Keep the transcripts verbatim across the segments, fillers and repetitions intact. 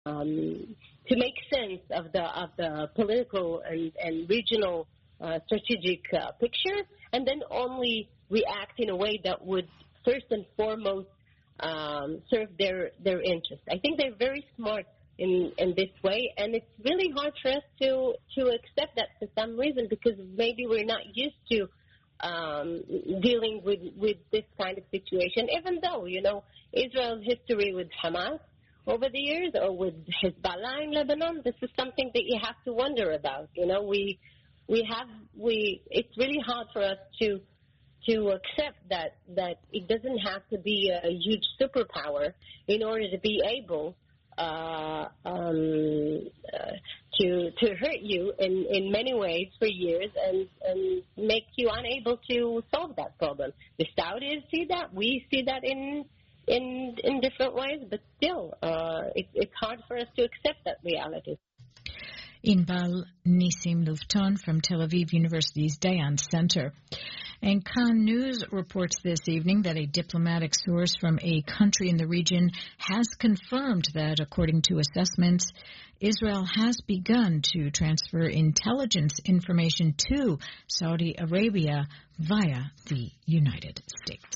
um, to make sense of the of the political and, and regional uh, strategic uh, picture, and then only react in a way that would first and foremost um, serve their their interest. I think they're very smart in in this way, and it's really hard for us to to accept that for some reason, because maybe we're not used to um, dealing with with this kind of situation. Even though, you know, Israel's history with Hamas over the years, or with Hezbollah in Lebanon, this is something that you have to wonder about. You know, we we have we. It's really hard for us to to accept that that it doesn't have to be a huge superpower in order to be able uh, um, uh, to to hurt you in, in many ways for years and, and make you unable to solve that problem. The Saudis see that. We see that in in in different ways, but still, uh, it, it's hard for us to accept that reality. Inbal Nissim-Lufton from Tel Aviv University's Dayan Center. And Kan News reports this evening that a diplomatic source from a country in the region has confirmed that, according to assessments, Israel has begun to transfer intelligence information to Saudi Arabia via the United States.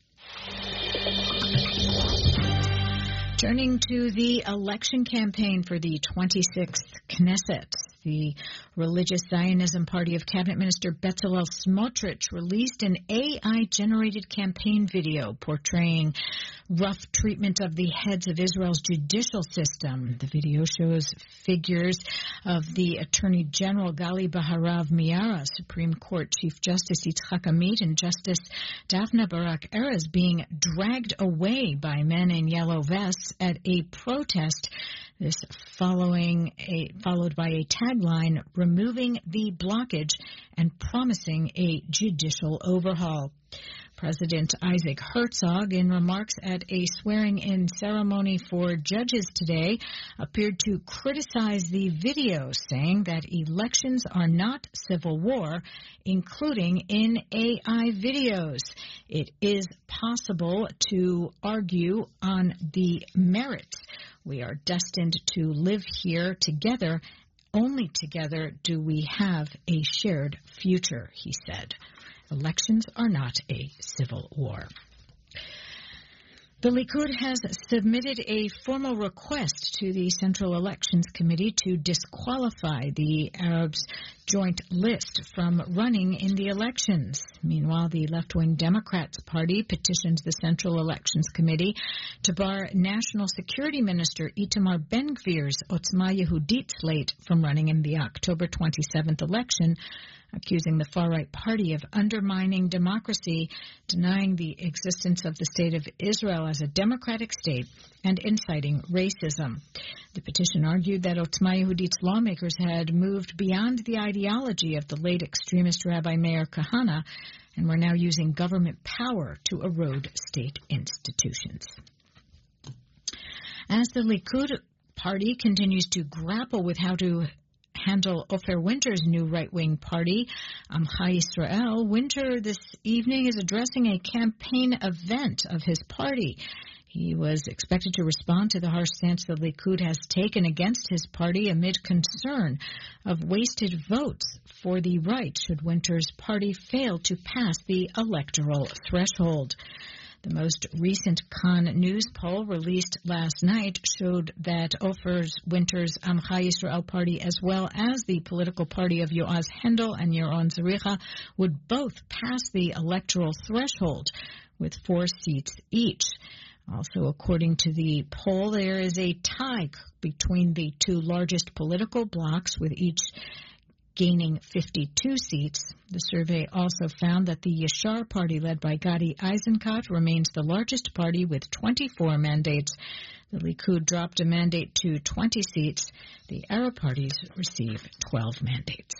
Turning to the election campaign for the twenty-sixth Knesset, the Religious Zionism Party of Cabinet Minister Bezalel Smotrich released an A I-generated campaign video portraying rough treatment of the heads of Israel's judicial system. The video shows figures of the Attorney General Gali Baharav Miara, Supreme Court Chief Justice Yitzhak Amit, and Justice Daphne Barak Erez being dragged away by men in yellow vests at a protest. This following a, followed by a tagline, removing the blockage and promising a judicial overhaul. President Isaac Herzog, in remarks at a swearing-in ceremony for judges today, appeared to criticize the video, saying that elections are not civil war, including in A I videos. It is possible to argue on the merits. We are destined to live here together. Only together do we have a shared future, he said. Elections are not a civil war. The Likud has submitted a formal request to the Central Elections Committee to disqualify the Arabs' joint list from running in the elections. Meanwhile, the left-wing Democrats Party petitioned the Central Elections Committee to bar National Security Minister Itamar Ben-Gvir's Otzma Yehudit slate from running in the October twenty-seventh election, accusing the far-right party of undermining democracy, denying the existence of the State of Israel as a democratic state, and inciting racism. The petition argued that Otzma Yehudit's lawmakers had moved beyond the ideology of the late extremist Rabbi Meir Kahane and were now using government power to erode state institutions. As the Likud party continues to grapple with how to handle Ofer Winter's new right-wing party, Amcha Yisrael, Winter this evening is addressing a campaign event of his party. He was expected to respond to the harsh stance the Likud has taken against his party amid concern of wasted votes for the right should Winter's party fail to pass the electoral threshold. The most recent Kan News poll released last night showed that Ofer Winter's Amcha Yisrael party, as well as the political party of Yoaz Hendel and Yaron Zaricha, would both pass the electoral threshold with four seats each. Also, according to the poll, there is a tie between the two largest political blocs, with each gaining fifty-two seats. The survey also found that the Yashar party, led by Gadi Eisenkot, remains the largest party with twenty-four mandates. The Likud dropped a mandate to twenty seats. The Arab parties receive twelve mandates.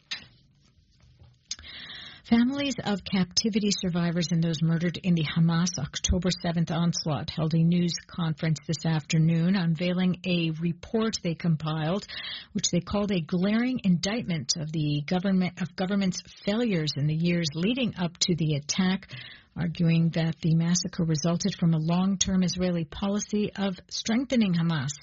Families of captivity survivors and those murdered in the Hamas October seventh onslaught held a news conference this afternoon, unveiling a report they compiled, which they called a glaring indictment of the government of government's failures in the years leading up to the attack, arguing that the massacre resulted from a long-term Israeli policy of strengthening Hamas.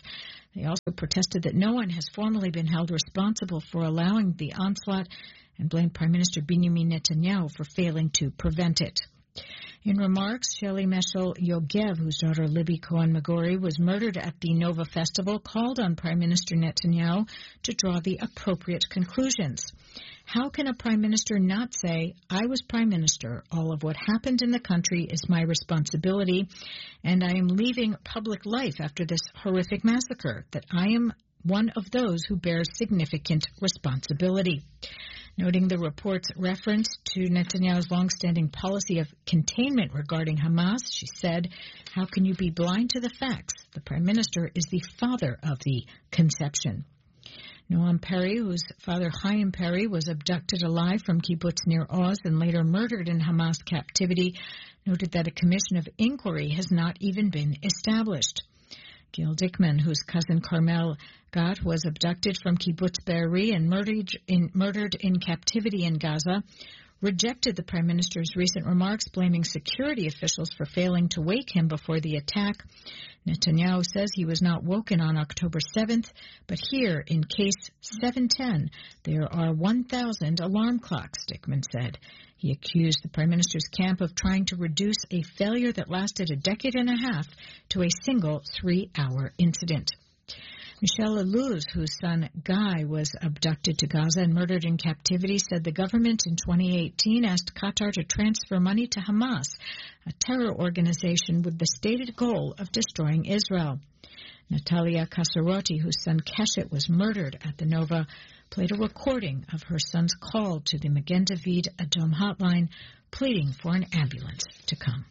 They also protested that no one has formally been held responsible for allowing the onslaught and blamed Prime Minister Benjamin Netanyahu for failing to prevent it. In remarks, Shelley Meshel Yogev, whose daughter Libby Cohen-Magori was murdered at the Nova Festival, called on Prime Minister Netanyahu to draw the appropriate conclusions. How can a prime minister not say, I was prime minister, all of what happened in the country is my responsibility, and I am leaving public life after this horrific massacre, that I am one of those who bears significant responsibility? Noting the report's reference to Netanyahu's longstanding policy of containment regarding Hamas, she said, how can you be blind to the facts? The prime minister is the father of the conception. Noam Perry, whose father Chaim Perry was abducted alive from kibbutz Nir Oz and later murdered in Hamas captivity, noted that a commission of inquiry has not even been established. Gil Dickman, whose cousin Carmel Gat was abducted from kibbutz Be'eri and murdered in, murdered in captivity in Gaza, rejected the Prime Minister's recent remarks, blaming security officials for failing to wake him before the attack. Netanyahu says he was not woken on October seventh, but here, in case seven ten, there are one thousand alarm clocks, Dickman said. He accused the Prime Minister's camp of trying to reduce a failure that lasted a decade and a half to a single three-hour incident. Michelle Aluz, whose son Guy was abducted to Gaza and murdered in captivity, said the government in twenty eighteen asked Qatar to transfer money to Hamas, a terror organization with the stated goal of destroying Israel. Natalia Kasaroti, whose son Keshet was murdered at the Nova, played a recording of her son's call to the Magen David Adom hotline, pleading for an ambulance to come.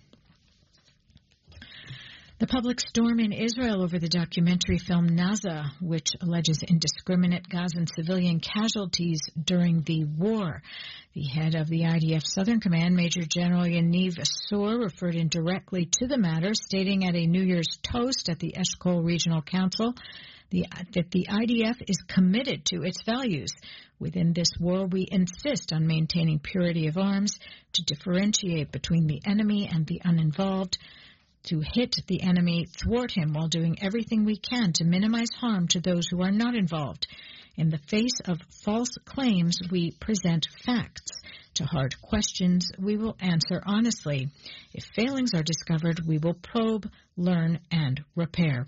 The public storm in Israel over the documentary film Naza, which alleges indiscriminate Gazan civilian casualties during the war. The head of the I D F Southern Command, Major General Yaniv Asur, referred indirectly to the matter, stating at a New Year's toast at the Eshkol Regional Council the, that the I D F is committed to its values. Within this war, we insist on maintaining purity of arms, to differentiate between the enemy and the uninvolved, to hit the enemy, thwart him while doing everything we can to minimize harm to those who are not involved. In the face of false claims, we present facts. To hard questions, we will answer honestly. If failings are discovered, we will probe, learn, and repair.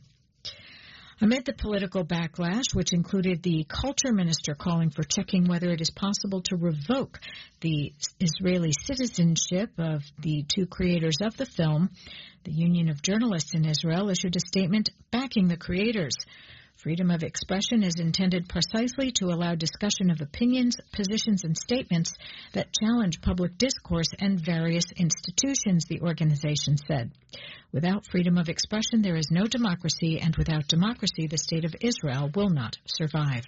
Amid the political backlash, which included the culture minister calling for checking whether it is possible to revoke the Israeli citizenship of the two creators of the film, the Union of Journalists in Israel issued a statement backing the creators. Freedom of expression is intended precisely to allow discussion of opinions, positions, and statements that challenge public discourse and various institutions, the organization said. Without freedom of expression, there is no democracy, and without democracy, the state of Israel will not survive.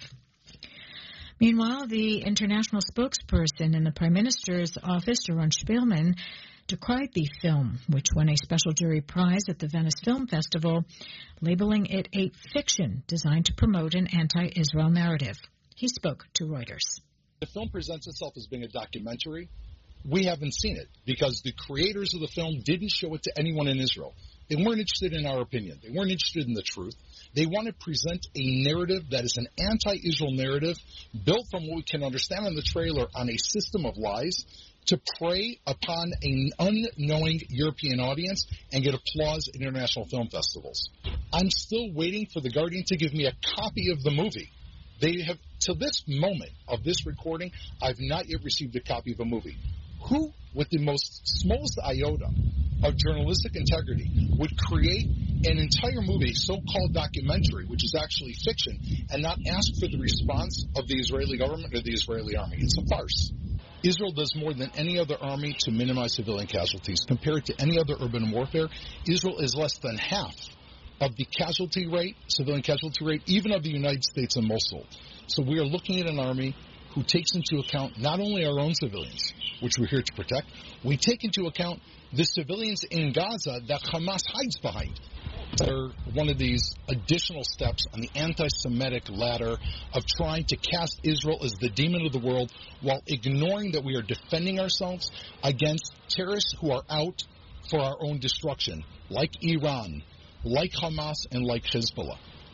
Meanwhile, the international spokesperson in the Prime Minister's office, Doron Shpilman, decried the film, which won a special jury prize at the Venice Film Festival, labeling it a fiction designed to promote an anti-Israel narrative. He spoke to Reuters. The film presents itself as being a documentary. We haven't seen it because the creators of the film didn't show it to anyone in Israel. They weren't interested in our opinion. They weren't interested in the truth. They want to present a narrative that is an anti-Israel narrative built from what we can understand in the trailer on a system of lies to prey upon an unknowing European audience and get applause at international film festivals. I'm still waiting for The Guardian to give me a copy of the movie. They have, to this moment of this recording, I've not yet received a copy of a movie. Who, with the most smallest iota of journalistic integrity, would create an entire movie, a so-called documentary, which is actually fiction, and not ask for the response of the Israeli government or the Israeli army? It's a farce. Israel does more than any other army to minimize civilian casualties. Compared to any other urban warfare, Israel is less than half of the casualty rate, civilian casualty rate, even of the United States and Mosul. So we are looking at an army who takes into account not only our own civilians, which we're here to protect, we take into account the civilians in Gaza that Hamas hides behind. They're one of these additional steps on the anti-Semitic ladder of trying to cast Israel as the demon of the world while ignoring that we are defending ourselves against terrorists who are out for our own destruction, like Iran, like Hamas, and like Hezbollah.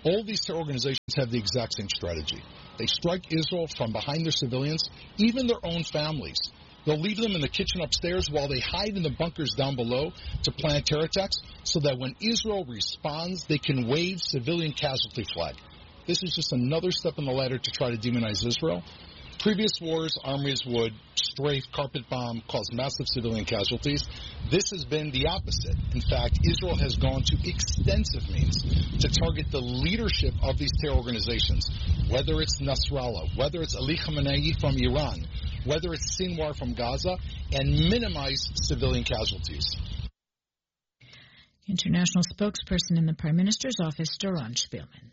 All these terror organizations have the exact same strategy. They strike Israel from behind their civilians, even their own families. They'll leave them in the kitchen upstairs while they hide in the bunkers down below to plan terror attacks so that when Israel responds, they can wave civilian casualty flag. This is just another step in the ladder to try to demonize Israel. Previous wars, armies would strafe, carpet bomb, cause massive civilian casualties. This has been the opposite. In fact, Israel has gone to extensive means to target the leadership of these terror organizations, whether it's Nasrallah, whether it's Ali Khamenei from Iran, whether it's Sinwar from Gaza, and minimize civilian casualties. International spokesperson in the Prime Minister's office, Doron Shpilman.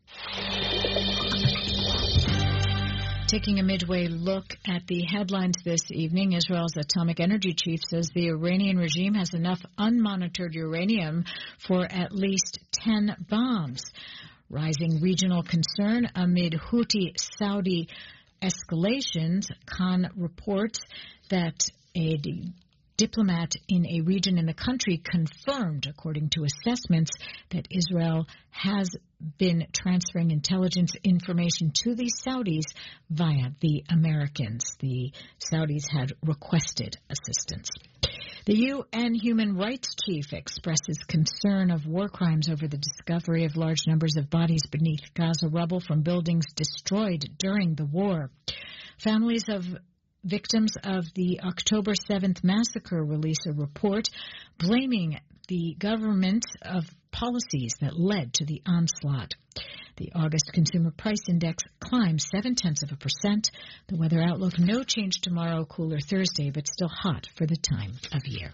Taking a midway look at the headlines this evening, Israel's atomic energy chief says the Iranian regime has enough unmonitored uranium for at least ten bombs. Rising regional concern amid Houthi-Saudi escalations, Khan reports that a diplomat in a region in the country confirmed, according to assessments, that Israel has been transferring intelligence information to the Saudis via the Americans. The Saudis had requested assistance. The U N Human Rights Chief expresses concern of war crimes over the discovery of large numbers of bodies beneath Gaza rubble from buildings destroyed during the war. Families of victims of the October seventh massacre release a report blaming the government of policies that led to the onslaught. The August Consumer Price Index climbed seven-tenths of a percent. The weather outlook, no change tomorrow, cooler Thursday, but still hot for the time of year.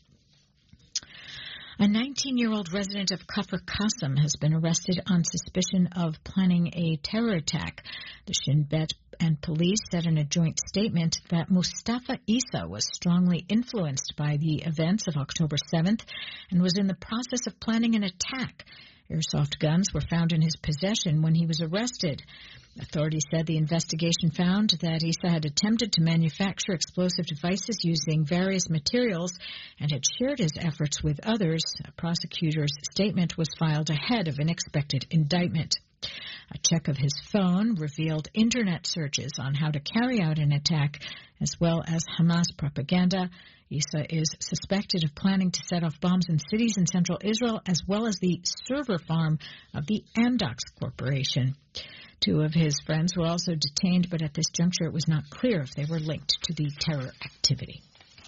A nineteen-year-old resident of Kafr Qasim has been arrested on suspicion of planning a terror attack. The Shin Bet and police said in a joint statement that Mustafa Isa was strongly influenced by the events of October seventh and was in the process of planning an attack. Airsoft guns were found in his possession when he was arrested. Authorities said the investigation found that Isa had attempted to manufacture explosive devices using various materials and had shared his efforts with others. A prosecutor's statement was filed ahead of an expected indictment. A check of his phone revealed internet searches on how to carry out an attack, as well as Hamas propaganda. Isa is suspected of planning to set off bombs in cities in central Israel, as well as the server farm of the Amdocs Corporation. Two of his friends were also detained, but at this juncture it was not clear if they were linked to the terror activity.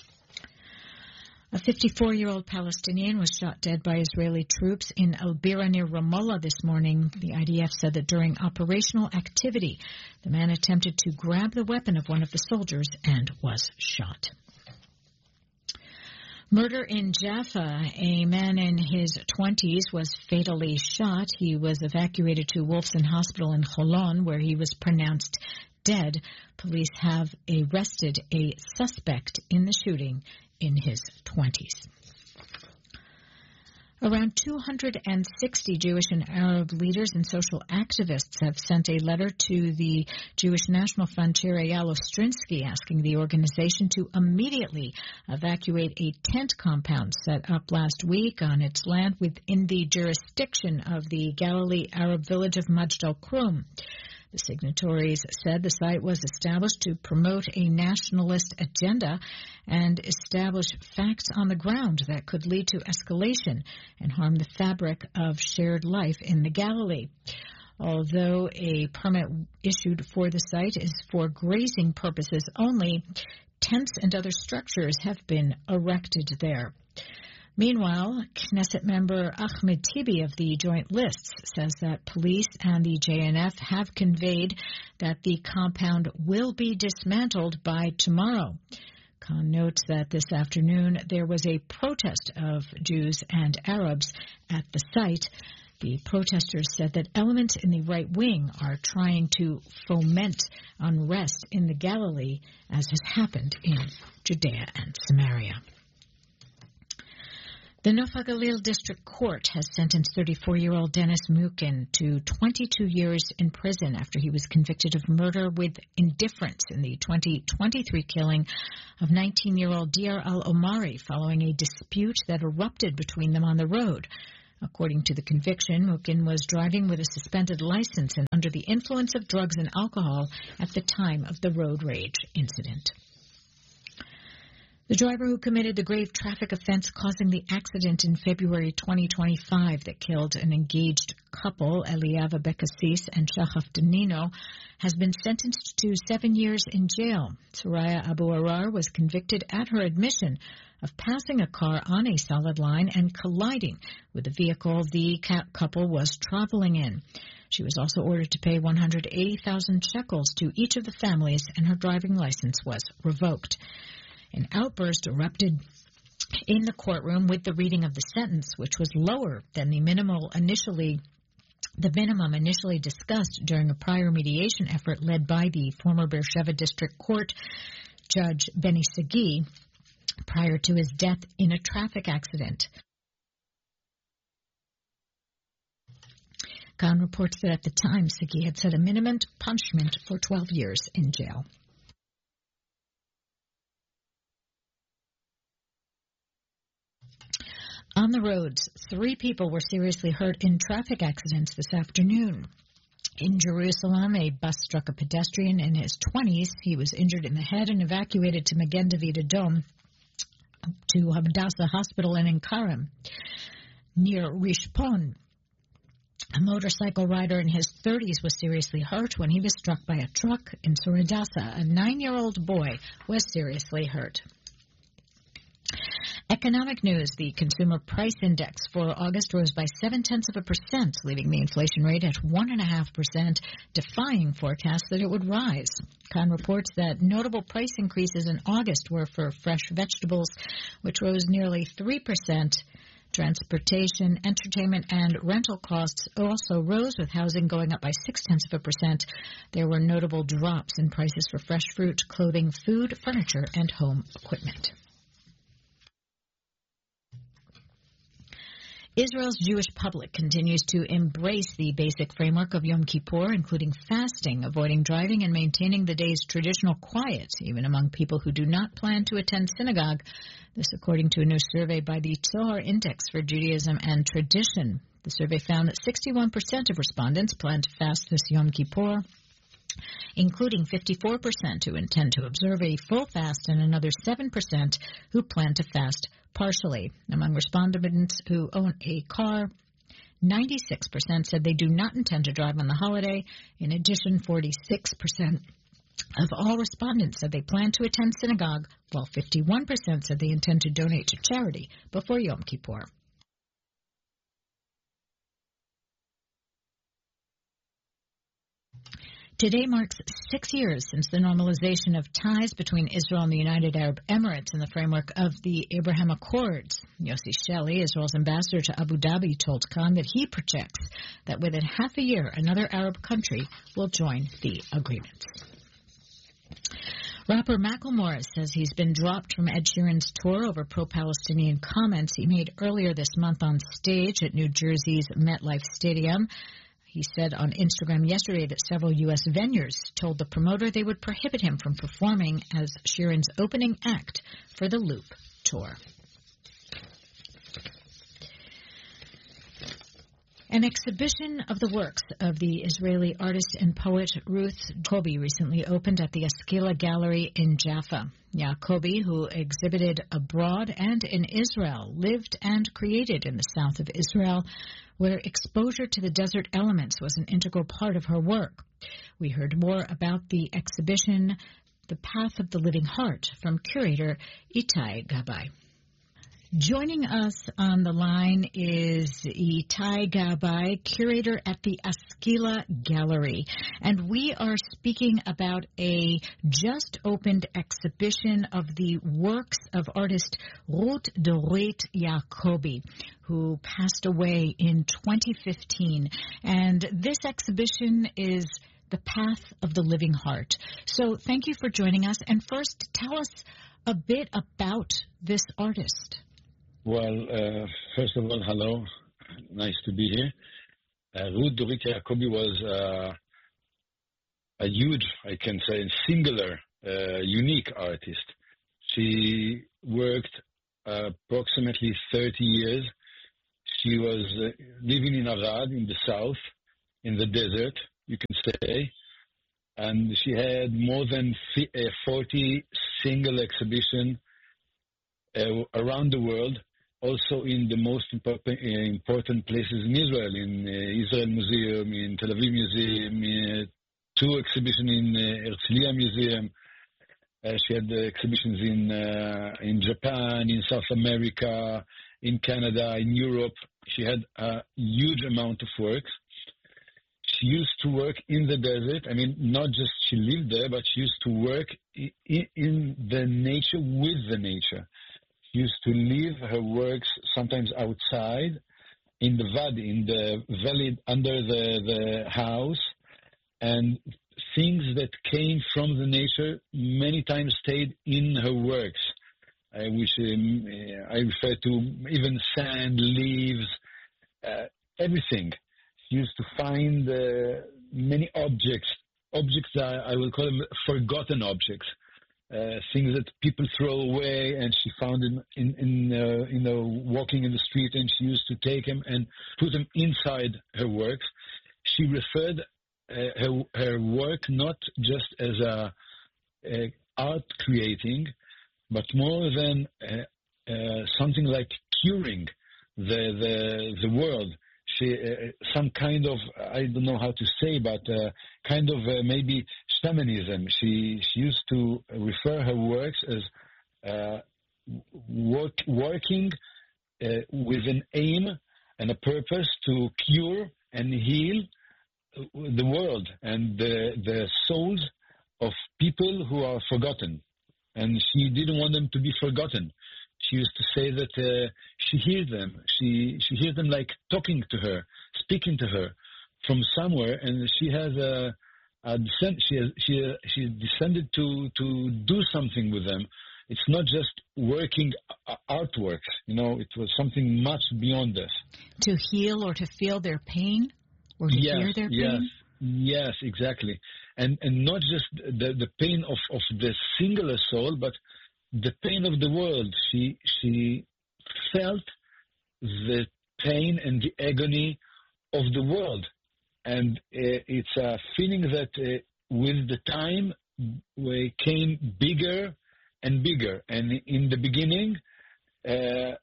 A fifty-four-year-old Palestinian was shot dead by Israeli troops in Al-Bira near Ramallah this morning. The I D F said that during operational activity, the man attempted to grab the weapon of one of the soldiers and was shot. Murder in Jaffa. A man in his twenties was fatally shot. He was evacuated to Wolfson Hospital in Holon, where he was pronounced dead. Police have arrested a suspect in the shooting in his twenties. Around two hundred sixty Jewish and Arab leaders and social activists have sent a letter to the Jewish National Fund chair Eyal Ostrinsky asking the organization to immediately evacuate a tent compound set up last week on its land within the jurisdiction of the Galilee Arab village of Majd al-Krum. The signatories said the site was established to promote a nationalist agenda and establish facts on the ground that could lead to escalation and harm the fabric of shared life in the Galilee. Although a permit issued for the site is for grazing purposes only, tents and other structures have been erected there. Meanwhile, Knesset member Ahmed Tibi of the Joint Lists says that police and the J N F have conveyed that the compound will be dismantled by tomorrow. Khan notes that this afternoon there was a protest of Jews and Arabs at the site. The protesters said that elements in the right wing are trying to foment unrest in the Galilee, as has happened in Judea and Samaria. The Nofa Galil District Court has sentenced thirty-four-year-old Dennis Mukin to twenty-two years in prison after he was convicted of murder with indifference in the twenty twenty-three killing of nineteen-year-old Diyar al-Omari following a dispute that erupted between them on the road. According to the conviction, Mukin was driving with a suspended license and under the influence of drugs and alcohol at the time of the road rage incident. The driver who committed the grave traffic offense causing the accident in February twenty twenty-five that killed an engaged couple, Eliava Bekassis and Shahaf Danino, has been sentenced to seven years in jail. Soraya Abu Arar was convicted at her admission of passing a car on a solid line and colliding with the vehicle the couple was traveling in. She was also ordered to pay one hundred eighty thousand shekels to each of the families, and her driving license was revoked. An outburst erupted in the courtroom with the reading of the sentence, which was lower than the minimal initially the minimum initially discussed during a prior mediation effort led by the former Beersheba District Court Judge Benny Sagi prior to his death in a traffic accident. Khan reports that at the time, Sagi had set a minimum punishment for twelve years in jail. On the roads, three people were seriously hurt in traffic accidents this afternoon. In Jerusalem, a bus struck a pedestrian in his twenties. He was injured in the head and evacuated to Magen David Adom to Hadassah Hospital in Karim, near Rishpon. A motorcycle rider in his thirties was seriously hurt when he was struck by a truck in Suradasa. A nine-year-old boy was seriously hurt. Economic news. The Consumer Price Index for August rose by seven-tenths of a percent, leaving the inflation rate at one point five percent, defying forecasts that it would rise. Khan reports that notable price increases in August were for fresh vegetables, which rose nearly three percent. Transportation, entertainment, and rental costs also rose, with housing going up by six-tenths of a percent. There were notable drops in prices for fresh fruit, clothing, food, furniture, and home equipment. Israel's Jewish public continues to embrace the basic framework of Yom Kippur, including fasting, avoiding driving, and maintaining the day's traditional quiet, even among people who do not plan to attend synagogue. This according to a new survey by the Zohar Index for Judaism and Tradition. The survey found that sixty-one percent of respondents plan to fast this Yom Kippur, including fifty-four percent who intend to observe a full fast and another seven percent who plan to fast partially. Among respondents who own a car, ninety-six percent said they do not intend to drive on the holiday. In addition, forty-six percent of all respondents said they plan to attend synagogue, while fifty-one percent said they intend to donate to charity before Yom Kippur. Today marks six years since the normalization of ties between Israel and the United Arab Emirates in the framework of the Abraham Accords. Yossi Shelley, Israel's ambassador to Abu Dhabi, told Khan that he projects that within half a year, another Arab country will join the agreements. Rapper Macklemore says he's been dropped from Ed Sheeran's tour over pro-Palestinian comments he made earlier this month on stage at New Jersey's MetLife Stadium. He said on Instagram yesterday that several U S venues told the promoter they would prohibit him from performing as Sheeran's opening act for the Loop tour. An exhibition of the works of the Israeli artist and poet Ruth Jacobi recently opened at the Askila Gallery in Jaffa. Jacobi, who exhibited abroad and in Israel, lived and created in the south of Israel, where exposure to the desert elements was an integral part of her work. We heard more about the exhibition, The Path of the Living Heart, from curator Itai Gabay. Joining us on the line is Itai Gabay, curator at the Askila Gallery, and we are speaking about a just-opened exhibition of the works of artist Ruth Dorit Jacobi, who passed away in twenty fifteen. And this exhibition is The Path of the Living Heart. So thank you for joining us. And first, tell us a bit about this artist. Well, uh, first of all, hello. Nice to be here. Uh, Ruth Dorit Jacobi was uh, a huge, I can say, singular, uh, unique artist. She worked uh, approximately thirty years. she was uh, living in Arad, in the south, in the desert, you can say. And she had more than forty single exhibitions uh, around the world, also in the most important, uh, important places in Israel, in uh, Israel Museum, in Tel Aviv Museum, in, uh, two exhibitions in uh, Herzliya Museum. Uh, she had uh, exhibitions in uh, in Japan, in South America, in Canada, in Europe. She had a huge amount of works. She used to work in the desert. I mean, not just she lived there, but she used to work in, in the nature, with the nature. She used to leave her works sometimes outside, in the valley, in the valley under the, the house, and things that came from the nature many times stayed in her works, uh, which um, I refer to even sand, leaves, uh, everything. She used to find uh, many objects, objects that I will call them forgotten objects, uh, things that people throw away, and she found them in, in uh, you know, walking in the street, and she used to take them and put them inside her works. She referred uh, her, her work not just as a, a art creating, but more than uh, uh, something like curing the the, the world. She, uh, some kind of, I don't know how to say, but uh, kind of uh, maybe shamanism. She she used to refer her works as uh, work, working uh, with an aim and a purpose to cure and heal the world and the, the souls of people who are forgotten. And she didn't want them to be forgotten. She used to say that uh, she hears them. She she hears them like talking to her, speaking to her from somewhere, and she has a, a descent. She has, she she descended to to do something with them. It's not just working artworks. You know, it was something much beyond this. To heal or to feel their pain, or to yes, hear their yes, pain. Yes, exactly, and and not just the the pain of of the singular soul, but the pain of the world. She she felt the pain and the agony of the world, and uh, it's a feeling that uh, with the time we came bigger and bigger. And in the beginning, uh,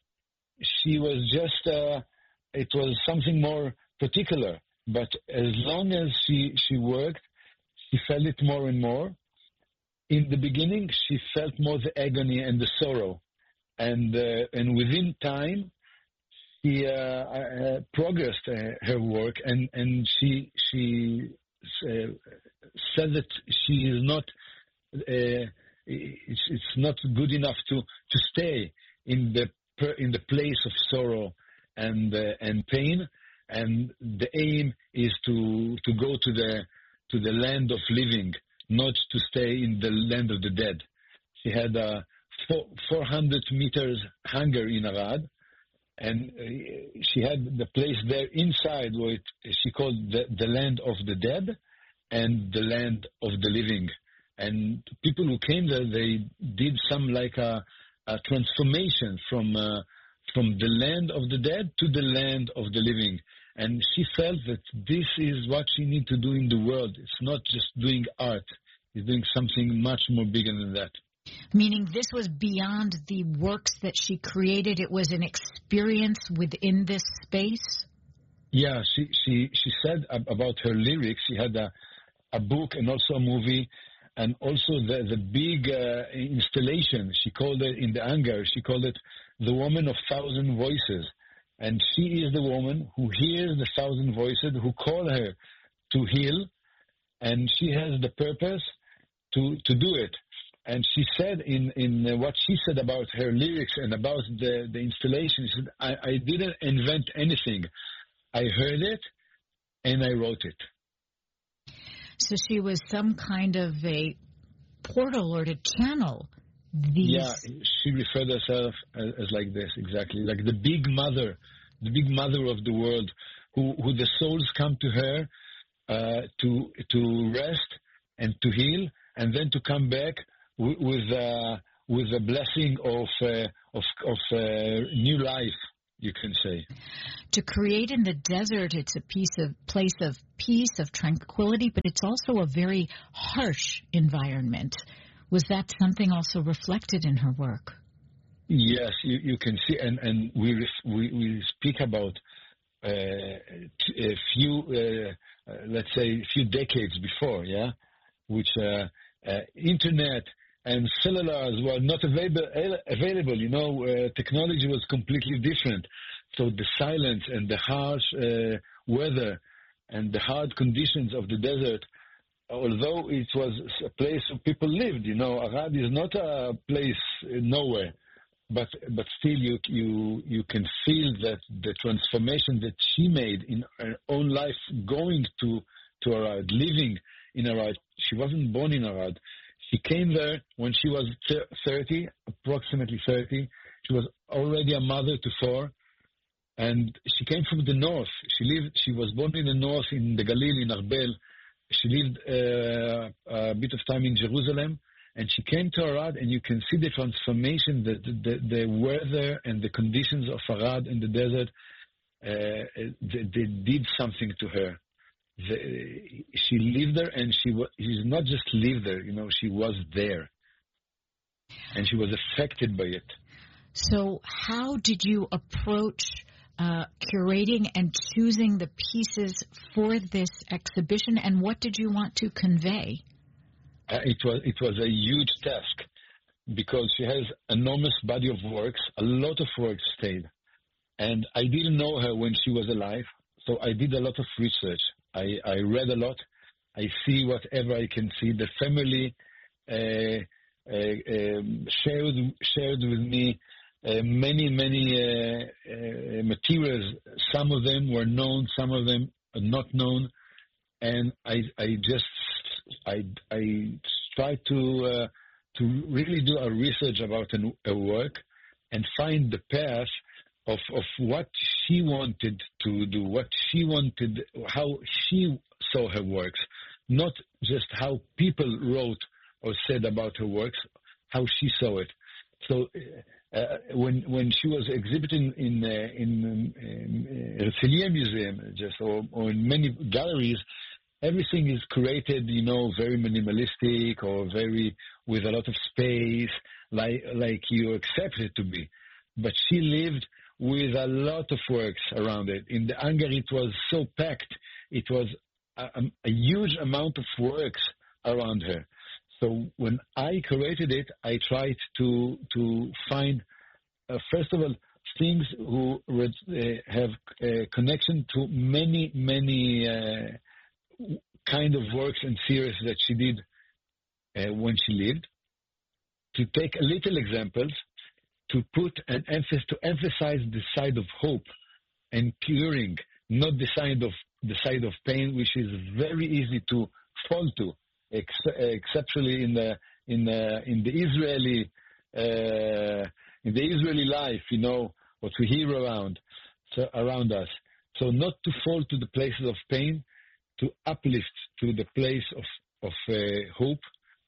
she was just uh, it was something more particular. But as long as she she worked, she felt it more and more. In the beginning, she felt more the agony and the sorrow, and uh, and within time, she uh, uh, progressed uh, her work, and and she she uh, said that she is not uh, it's it's not good enough to to stay in the per, in the place of sorrow and uh, and pain, and the aim is to to go to the to the land of living, not to stay in the land of the dead. She had a four hundred meters hangar in Arad, and uh, she had the place there inside where it, she called the, the land of the dead and the land of the living. And people who came there, they did some like a, a transformation from uh, from the land of the dead to the land of the living. And she felt that this is what she needs to do in the world. It's not just doing art. It's doing something much more bigger than that. Meaning this was beyond the works that she created. It was an experience within this space? Yeah, she she, she said about her lyrics. She had a, a book and also a movie, and also the, the big uh, installation. She called it, in the hangar, she called it The Woman of Thousand Voices. And she is the woman who hears the thousand voices, who call her to heal, and she has the purpose to, to do it. And she said in, in what she said about her lyrics and about the, the installation, she said, I, I didn't invent anything. I heard it, and I wrote it. So she was some kind of a portal or to channel these. Yeah, she referred herself as, as like this, exactly, like the big mother, the big mother of the world, who, who the souls come to her uh, to to rest and to heal, and then to come back w- with uh, with a blessing of uh, of, of uh, new life you can say. To create in the desert, it's a piece of place of peace, of tranquility, but it's also a very harsh environment. Was that something also reflected in her work? Yes, you, you can see, and, and we, we we speak about uh, a few, uh, uh, let's say, a few decades before, yeah, which uh, uh, internet and cellulars were not available. Available, you know, uh, technology was completely different. So the silence and the harsh uh, weather and the hard conditions of the desert, although it was a place where people lived, you know, Arad is not a place nowhere, but but still you you you can feel that the transformation that she made in her own life, going to to Arad, living in Arad. She wasn't born in Arad. She came there when she was thirty, approximately thirty. She was already a mother to four. And she came from the north. She lived. She was born in the north, in the Galil, in Arbel. She lived uh, a bit of time in Jerusalem, and she came to Arad, and you can see the transformation, the the, the weather and the conditions of Arad in the desert. Uh, they, they did something to her. The, she lived there, and she was. She's not just lived there. You know, she was there, and she was affected by it. So, how did you approach Uh, curating and choosing the pieces for this exhibition, and what did you want to convey? Uh, it was it was a huge task because she has enormous body of works. A lot of work stayed, and I didn't know her when she was alive, so I did a lot of research. I, I read a lot. I see whatever I can see. The family uh, uh, um, shared shared with me Uh, many, many uh, uh, materials. Some of them were known, some of them are not known, and I, I just, I, I tried to uh, to really do a research about an, a work and find the path of of what she wanted to do, what she wanted, how she saw her works, not just how people wrote or said about her works, how she saw it. So. Uh, Uh, when when she was exhibiting in uh, in, in Herzliya Museum, just or, or in many galleries, everything is created, you know, very minimalistic or very with a lot of space, like like you accept it to be. But she lived with a lot of works around it. In the hangar, it was so packed; it was a, a huge amount of works around her. So when I curated it, I tried to to find, uh, first of all, things who uh, have a connection to many, many uh, kind of works and series that she did uh, when she lived. To take a little examples, to put an emphasis, to emphasize the side of hope and curing, not the side of the side of pain, which is very easy to fall to. Exceptionally in the in the in the Israeli uh, in the Israeli life, you know what we hear around so around us. So not to fall to the places of pain, to uplift to the place of of uh, hope,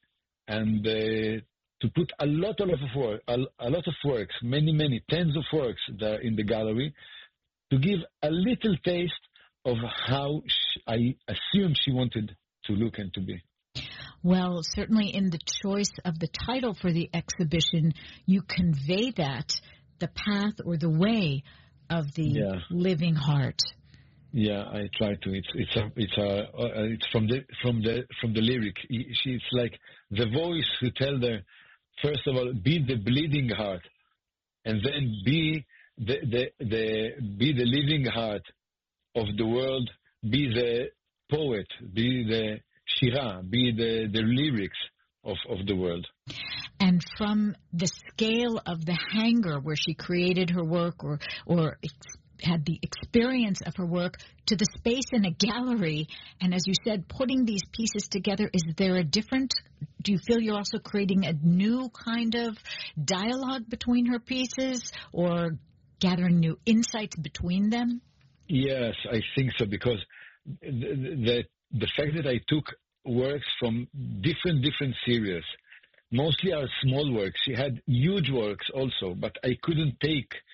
and uh, to put a lot a lot of work a, a lot of works, many many tens of works there in the gallery, to give a little taste of how she, I assume she wanted to look and to be. Well, certainly in the choice of the title for the exhibition, you convey that, the path or the way of the yeah. living heart. Yeah, I try to. It's it's a, it's a, uh, it's from the from the from the lyric. It's like the voice who tell her, first of all, be the bleeding heart, and then be the the, the be the living heart of the world. Be the poet. Be the Shira, be the, the lyrics of, of the world. And from the scale of the hangar where she created her work or or ex- had the experience of her work to the space in a gallery, and as you said, putting these pieces together, is there a different, do you feel you're also creating a new kind of dialogue between her pieces or gathering new insights between them? Yes, I think so, because the, the The fact that I took works from different different series, mostly are small works. She had huge works also, but I couldn't take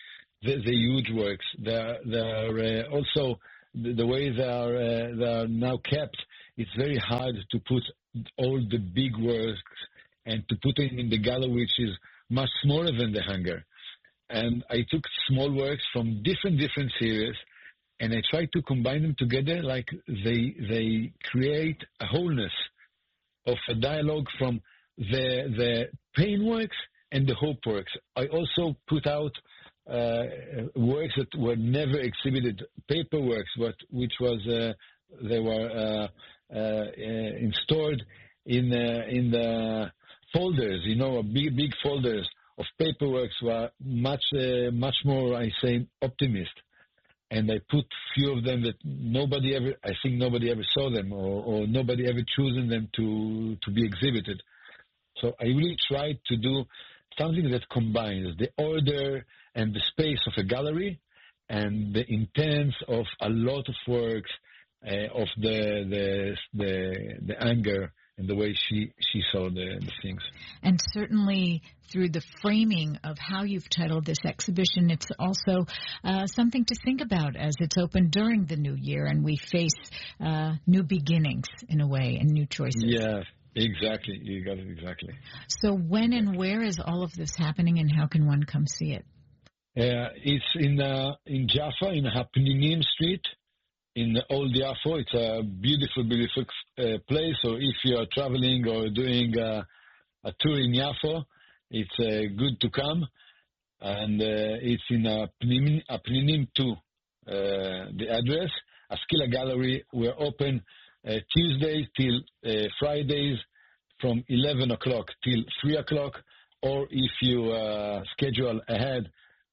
the, the huge works. They're, they're uh, also, the, the way they are, uh, they are now kept, it's very hard to put all the big works and to put them in the gallery, which is much smaller than the hangar. And I took small works from different, different series, and I tried to combine them together like they, they create a wholeness of a dialogue from the, the pain works and the hope works. I also put out uh, works that were never exhibited, paper works, but which was uh, they were uh, uh, uh, stored in uh, in the folders, you know, big big folders of paperworks were much uh, much more, I say, optimist. And I put few of them that nobody ever, I think nobody ever saw them, or, or nobody ever chosen them to to be exhibited. So I really tried to do something that combines the order and the space of a gallery and the intent of a lot of works uh, of the the the the anger and the way she, she saw the, the things. And certainly through the framing of how you've titled this exhibition, it's also uh, something to think about as it's open during the new year and we face uh, new beginnings in a way and new choices. Yeah, exactly. You got it exactly. So when and where is all of this happening and how can one come see it? Uh, it's in uh, in Jaffa, in Hapninim Street, in Old Yafo. It's a beautiful, beautiful uh, place. So if you are traveling or doing uh, a tour in Yafo, it's uh, good to come. And uh, it's in Apninim, Apninim two, uh, the address. Askila Gallery. We're open uh, Tuesdays till uh, Fridays from eleven o'clock till three o'clock. Or if you uh, schedule ahead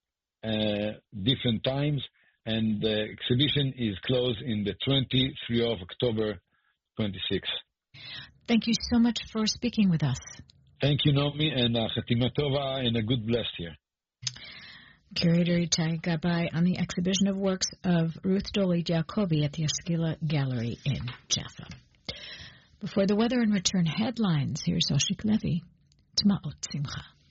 uh, different times. And the exhibition is closed in the twenty-third of October, twenty-six. Thank you so much for speaking with us. Thank you, Naomi, and uh, Chatima Tova, and a good blessed year. Curator Itai Gabay on the exhibition of works of Ruth Dolly Jacobi at the Askila Gallery in Jaffa. Before the weather and return headlines, here's Oshik Levy. T'ma'ot Simcha.